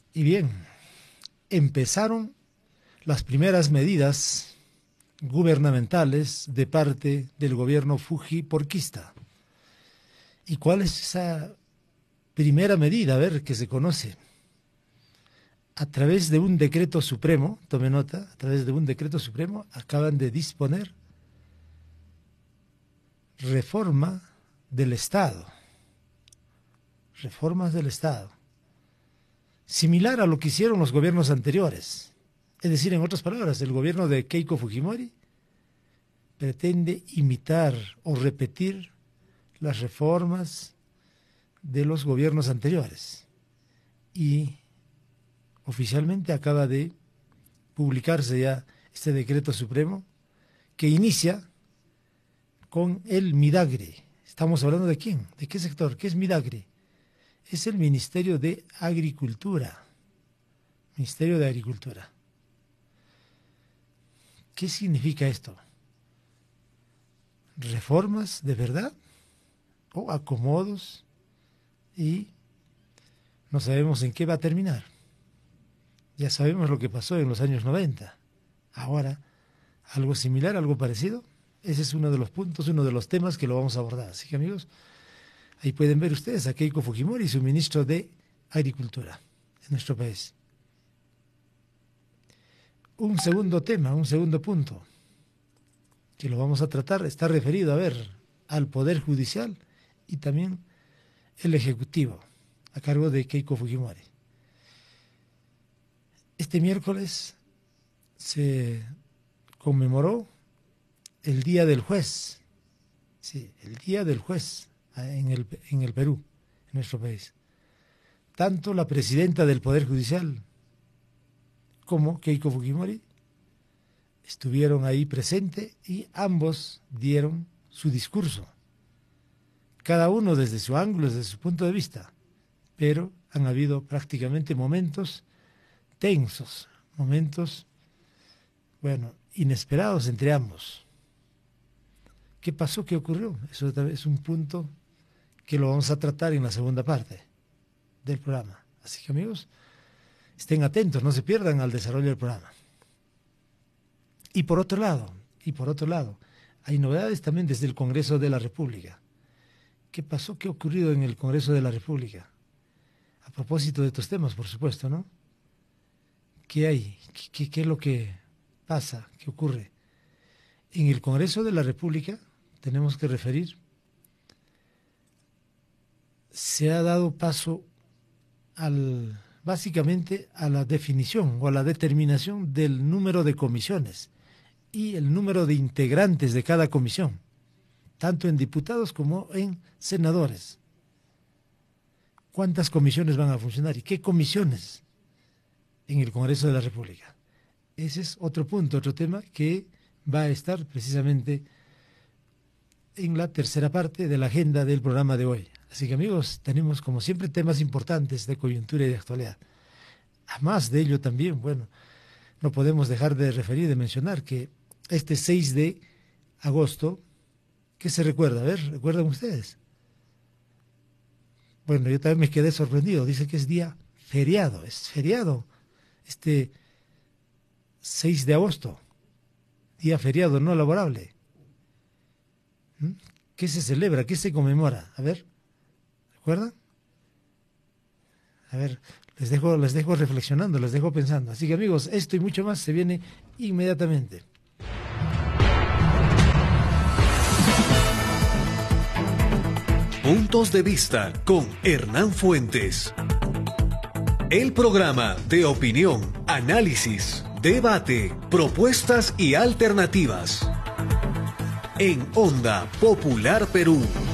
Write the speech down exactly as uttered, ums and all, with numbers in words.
Y bien, empezaron las primeras medidas gubernamentales de parte del gobierno fujiporquista. ¿Y cuál es esa primera medida, a ver, que se conoce? A través de un decreto supremo, tome nota, a través de un decreto supremo, acaban de disponer reforma del Estado. Reformas del Estado. Similar a lo que hicieron los gobiernos anteriores. Es decir, en otras palabras, el gobierno de Keiko Fujimori pretende imitar o repetir las reformas de los gobiernos anteriores. Y oficialmente acaba de publicarse ya este decreto supremo que inicia con el Midagre. ¿Estamos hablando de quién? ¿De qué sector? ¿Qué es Midagre? Es el Ministerio de Agricultura. Ministerio de Agricultura. ¿Qué significa esto? ¿Reformas de verdad? ¿O acomodos? Y no sabemos en qué va a terminar. Ya sabemos lo que pasó en los años noventa. Ahora, algo similar, algo parecido. Ese es uno de los puntos, uno de los temas que lo vamos a abordar. Así que, amigos, ahí pueden ver ustedes a Keiko Fujimori, su ministro de Agricultura en nuestro país. Un segundo tema, un segundo punto, que lo vamos a tratar, está referido, a ver, al Poder Judicial y también el Ejecutivo, a cargo de Keiko Fujimori. Este miércoles se conmemoró el Día del Juez, sí, el Día del Juez en el, en el Perú, en nuestro país. Tanto la presidenta del Poder Judicial como Keiko Fujimori estuvieron ahí presentes y ambos dieron su discurso, cada uno desde su ángulo, desde su punto de vista, pero han habido prácticamente momentos tensos, momentos, bueno, inesperados entre ambos. ¿Qué pasó? ¿Qué ocurrió? Eso es un punto que lo vamos a tratar en la segunda parte del programa. Así que, amigos, estén atentos, no se pierdan al desarrollo del programa. Y por otro lado, y por otro lado, hay novedades también desde el Congreso de la República. ¿Qué pasó? ¿Qué ha ocurrido en el Congreso de la República? A propósito de estos temas, por supuesto, ¿no? ¿Qué hay? ¿Qué, qué, qué es lo que pasa? ¿Qué ocurre? En el Congreso de la República tenemos que referir, se ha dado paso al, básicamente a la definición o a la determinación del número de comisiones y el número de integrantes de cada comisión, tanto en diputados como en senadores. ¿Cuántas comisiones van a funcionar y qué comisiones en el Congreso de la República? Ese es otro punto, otro tema que va a estar precisamente en la tercera parte de la agenda del programa de hoy. Así que, amigos, tenemos como siempre temas importantes de coyuntura y de actualidad. Además de ello también, bueno, no podemos dejar de referir, de mencionar que este seis de agosto, ¿qué se recuerda? A ver, ¿recuerdan ustedes? Bueno, yo también me quedé sorprendido, dice que es día feriado, es feriado, este seis de agosto, día feriado no laborable. ¿Mm? ¿Qué se celebra? ¿Qué se conmemora? A ver, ¿recuerdan? A ver, les dejo, les dejo reflexionando, les dejo pensando. Así que, amigos, esto y mucho más se viene inmediatamente. Puntos de vista con Hernán Fuentes. El programa de opinión, análisis, debate, propuestas y alternativas. En Onda Popular Perú.